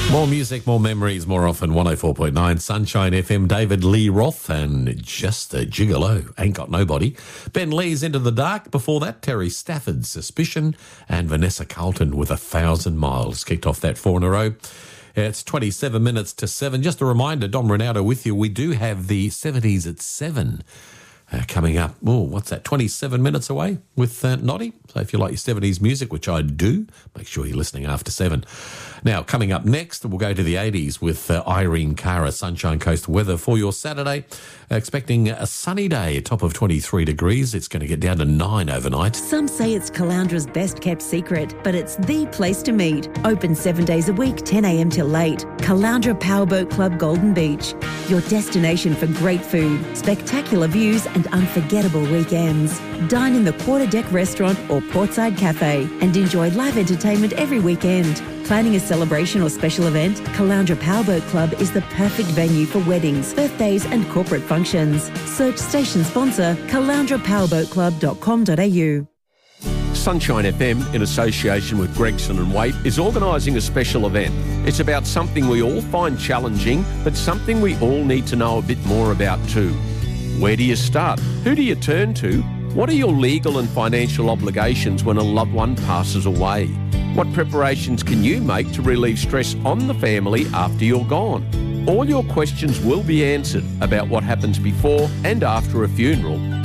More music, more memories, more often. 104.9 Sunshine FM. David Lee Roth and Just a Gigolo. Ain't Got Nobody. Ben Lee's Into the Dark. Before that, Terry Stafford's Suspicion and Vanessa Carlton with 1,000 Miles. Kicked off that 4 in a row. It's 27 minutes to 7. Just a reminder, Dom Ronaldo with you. We do have the 70s at 7 coming up. Oh, what's that? 27 minutes away with Noddy. So if you like your 70s music, which I do, make sure you're listening after 7. Now, coming up next, we'll go to the 80s with Irene Cara, Sunshine Coast weather for your Saturday. Expecting a sunny day, a top of 23 degrees. It's going to get down to 9 overnight. Some say it's Calandra's best kept secret, but it's the place to meet. Open 7 days a week, 10 a.m. till late. Calandra Powerboat Club Golden Beach. Your destination for great food, spectacular views and unforgettable weekends. Dine in the Quarter Deck Restaurant or Portside Cafe and enjoy live entertainment every weekend. Planning a celebration or special event? Calandra Powerboat Club is the perfect venue for weddings, birthdays and corporate functions. Search station sponsor calandrapowerboatclub.com.au. Sunshine FM, in association with Gregson and Waite, is organising a special event. It's about something we all find challenging, but something we all need to know a bit more about too. Where do you start? Who do you turn to? What are your legal and financial obligations when a loved one passes away? What preparations can you make to relieve stress on the family after you're gone? All your questions will be answered about what happens before and after a funeral